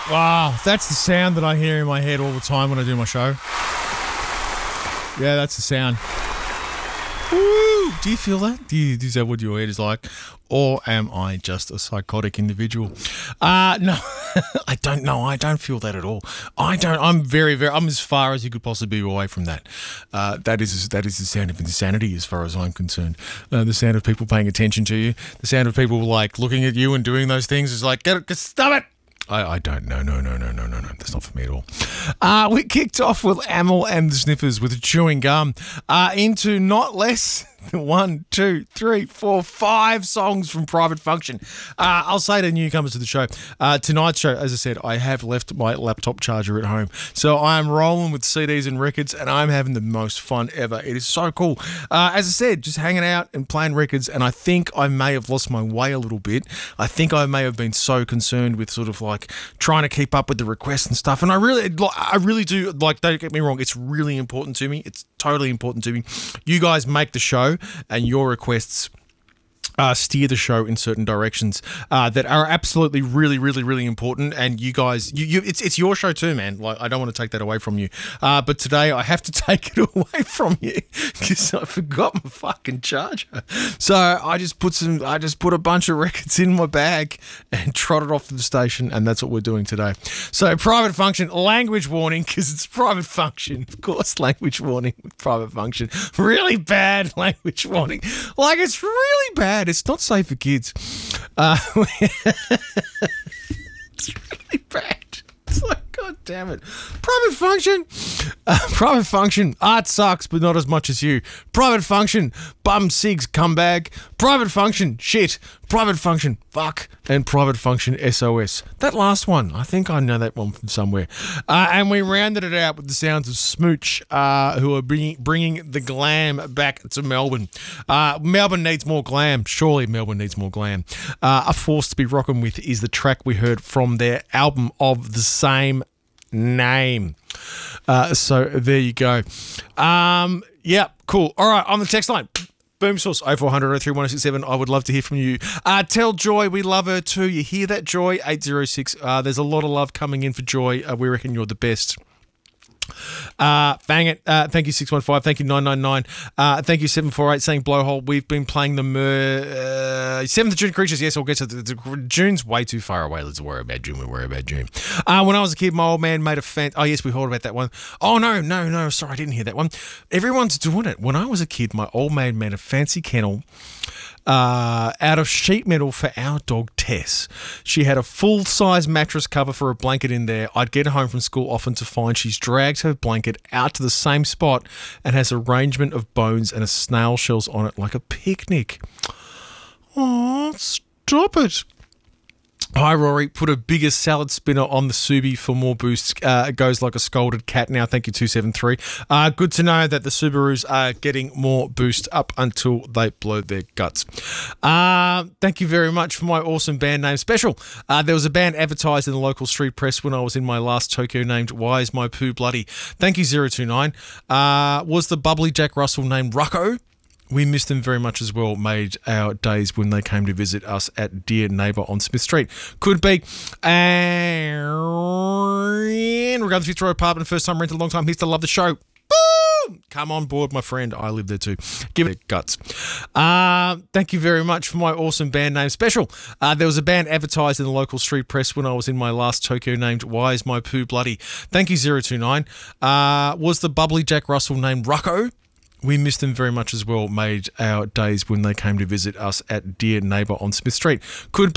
Wow, that's the sound that I hear in my head all the time when I do my show. Yeah, that's the sound. Woo! Do you feel that? Is that what your head is like? Or am I just a psychotic individual? No, I don't know. I don't feel that at all. I don't. I'm I'm as far as you could possibly be away from that. That is the sound of insanity as far as I'm concerned. The sound of people paying attention to you. The sound of people like looking at you and doing those things is like, stop it. I don't. No. That's not for me at all. We kicked off with Amyl and the Sniffers with Chewing Gum into not less than 1, 2, 3, 4, 5 songs from Private Function. I'll say to newcomers to the show, tonight's show, as I said, I have left my laptop charger at home. So I'm rolling with CDs and records and I'm having the most fun ever. It is so cool. As I said, just hanging out and playing records, and I think I may have lost my way a little bit. I think I may have been so concerned with sort of like trying to keep up with the requests and stuff. And I really do, like, don't get me wrong, it's really important to me. It's totally important to me. You guys make the show and your requests steer the show in certain directions that are absolutely really important, and you guys, it's your show too, man. Like, I don't want to take that away from you, but today I have to take it away from you because I forgot my fucking charger. So I just put a bunch of records in my bag and trotted off to the station, and that's what we're doing today. So Private Function, language warning, because it's Private Function, of course. Language warning with Private Function, really bad language warning. Like, it's really bad. It's not safe for kids. It's really bad. It's like, God damn it. Private Function. Private Function. Art sucks, but not as much as you. Private Function. Bum Sigs Comeback. Private Function. Shit. Private Function. Fuck. And Private Function SOS. That last one, I think I know that one from somewhere. And we rounded it out with the sounds of Smooch, who are bringing the glam back to Melbourne. Melbourne needs more glam. Surely Melbourne needs more glam. A Force to be Rockin' With is the track we heard from their album of the same name. So there you go. Yeah, cool. All right, on the text line. Boom Source 0400 031 I would love to hear from you. Tell Joy we love her too. You hear that, Joy? 806. There's a lot of love coming in for Joy. We reckon you're the best. Bang it. Thank you 615. Thank you 999. Thank you 748 saying blowhole. We've been playing the 7th of June creatures. Yes, I'll get to June's way too far away. Let's worry about June. We worry about June. When I was a kid, my old man made a fan. Oh yes, we heard about that one. Oh no. Sorry, I didn't hear that one. Everyone's doing it. When I was a kid, my old man made a fancy kennel out of sheet metal for our dog Tess. She had a full-size mattress cover for a blanket in there. I'd get home from school often to find she's dragged her blanket out to the same spot and has arrangement of bones and a snail shells on it like a picnic. Oh, stop it. Hi, Rory. Put a bigger salad spinner on the Subi for more boosts. It goes like a scolded cat now. Thank you, 273. Good to know that the Subarus are getting more boost up until they blow their guts. Thank you very much for my awesome band name special. There was a band advertised in the local street press when I was in my last Tokyo named Why Is My Poo Bloody? Thank you, 029. Was the bubbly Jack Russell named Rucko? We missed them very much as well. Made our days when they came to visit us at Dear Neighbour on Smith Street. Could be. And regardless if you throw apartment, first time rented, long time here to love the show. Boom! Come on board, my friend. I live there too. Give it guts. Thank you very much for my awesome band name special. There was a band advertised in the local street press when I was in my last Tokyo named Why Is My Poo Bloody? Thank you, 029. Was the bubbly Jack Russell named Rucko? We missed them very much as well. Made our days when they came to visit us at Dear Neighbour on Smith Street. Could be.